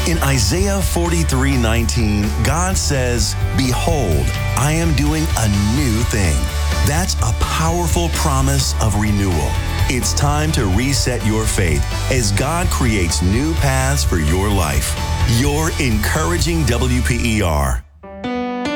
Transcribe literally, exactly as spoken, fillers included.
In Isaiah forty-three nineteen, God says, "Behold, I am doing a new thing." That's a powerful promise of renewal. It's time to reset your faith as God creates new paths for your life. You're encouraging W P E R.